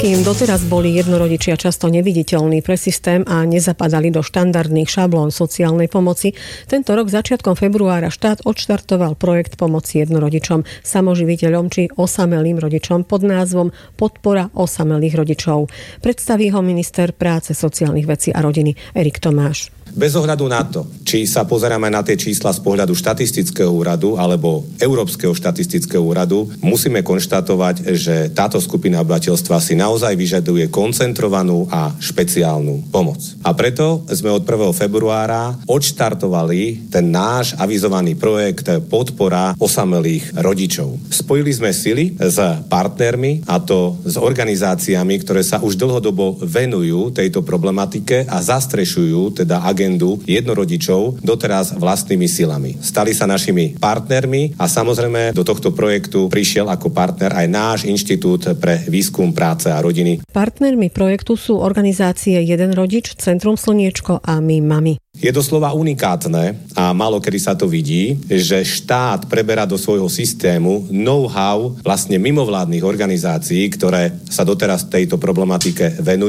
Kým doteraz boli jednorodičia často neviditeľní pre systém a nezapadali do štandardných šablón sociálnej pomoci, tento rok začiatkom februára štát odštartoval projekt pomoci jednorodičom, samoživiteľom či osamelým rodičom pod názvom Podpora osamelých rodičov. Predstaví ho minister práce, sociálnych vecí a rodiny Erik Tomáš. Bez ohľadu na to, či sa pozeráme na tie čísla z pohľadu štatistického úradu alebo Európskeho štatistického úradu, musíme konštatovať, že táto skupina obyvateľstva si naozaj vyžaduje koncentrovanú a špeciálnu pomoc. A preto sme od 1. februára odštartovali ten náš avizovaný projekt Podpora osamelých rodičov. Spojili sme sily s partnermi, a to s organizáciami, ktoré sa už dlhodobo venujú tejto problematike a zastrešujú teda agendu jednorodičov doteraz vlastnými silami. Stali sa našimi partnermi a samozrejme do tohto projektu prišiel ako partner aj náš Inštitút pre výskum práce a rodiny. Partnermi projektu sú organizácie Jeden rodič, Centrum Slniečko a My mami. Je doslova unikátne a málo kedy sa to vidí, že štát preberá do svojho systému know-how vlastne mimovládnych organizácií, ktoré sa doteraz tejto problematike venujú.